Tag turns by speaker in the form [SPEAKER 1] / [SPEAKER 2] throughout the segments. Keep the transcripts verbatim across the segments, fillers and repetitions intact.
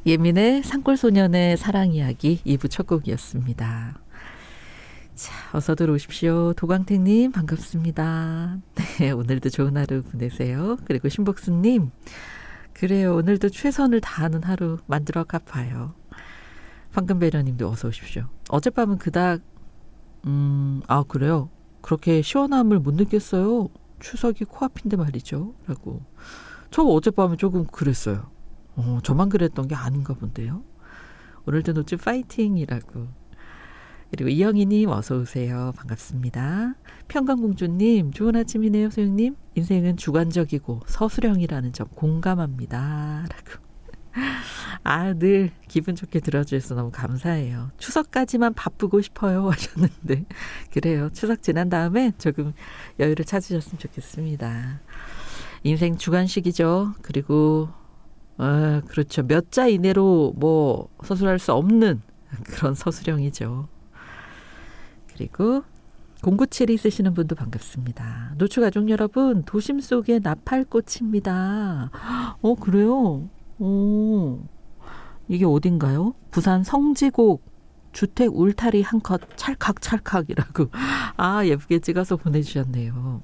[SPEAKER 1] 예민의 산골소년의 사랑 이야기 이 부 첫 곡이었습니다. 자, 어서 들어오십시오. 도광택님 반갑습니다. 네, 오늘도 좋은 하루 보내세요. 그리고 신복수님, 그래요. 오늘도 최선을 다하는 하루 만들어 가봐요. 황금배려님도 어서 오십시오. 어젯밤은 그닥 음, 아 그래요? 그렇게 시원함을 못 느꼈어요. 추석이 코앞인데 말이죠. 라고. 저 어젯밤에 조금 그랬어요. 어, 저만 그랬던 게 아닌가 본데요. 오늘도 노트 파이팅이라고. 그리고 이영희님 어서 오세요. 반갑습니다. 평강공주님 좋은 아침이네요. 소영님. 인생은 주관적이고 서술형이라는 점 공감합니다. 라고. 아, 늘 기분 좋게 들어주셔서 너무 감사해요. 추석까지만 바쁘고 싶어요 하셨는데 그래요. 추석 지난 다음에 조금 여유를 찾으셨으면 좋겠습니다. 인생 주관식이죠. 그리고 아, 그렇죠. 몇 자 이내로 뭐 서술할 수 없는 그런 서술형이죠. 그리고 공구칠이 쓰시는 분도 반갑습니다. 노추가족 여러분, 도심 속의 나팔꽃입니다. 어, 그래요? 오, 이게 어딘가요? 부산 성지곡 주택 울타리 한 컷 찰칵찰칵이라고. 아, 예쁘게 찍어서 보내주셨네요.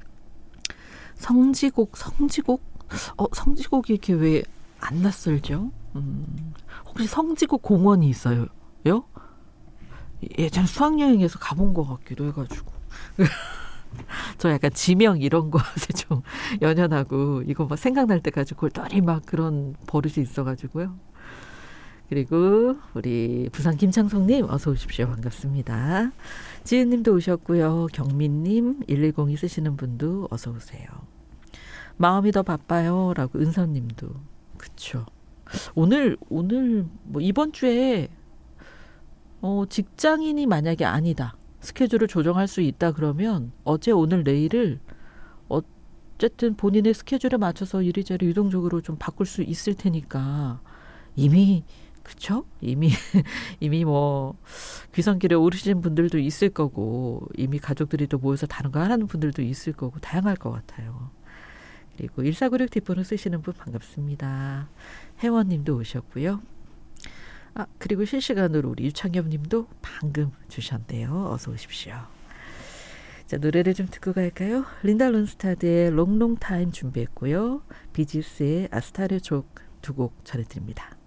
[SPEAKER 1] 성지곡, 성지곡? 어, 성지곡이 이렇게 왜 안 낯설죠? 음, 혹시 성지곡 공원이 있어요? 요? 예전 수학여행에서 가본 것 같기도 해가지고. 저 약간 지명 이런 거에 좀 연연하고 이거 막 생각날 때까지 골똘히 막 그런 버릇이 있어가지고요. 그리고 우리 부산 김창성님 어서 오십시오. 반갑습니다. 지은님도 오셨고요. 경민님 일일공이 쓰시는 분도 어서 오세요. 마음이 더 바빠요 라고 은서님도. 그쵸. 오늘 오늘 뭐 이번 주에 어, 직장인이 만약에 아니다. 스케줄을 조정할 수 있다 그러면 어제 오늘 내일을 어쨌든 본인의 스케줄에 맞춰서 이리저리 유동적으로 좀 바꿀 수 있을 테니까 이미 그쵸? 이미 이미 뭐 귀성길에 오르신 분들도 있을 거고 이미 가족들이 또 모여서 다른 거 하라는 분들도 있을 거고 다양할 것 같아요. 그리고 일사구육 뒷번호 쓰시는 분 반갑습니다. 혜원님도 오셨고요. 아, 그리고 실시간으로 우리 유창엽님도 방금 주셨네요. 어서 오십시오. 자, 노래를 좀 듣고 갈까요? 린다 론스타드의 롱롱타임 준비했고요. 비지스의 아스타르족 두 곡 전해드립니다.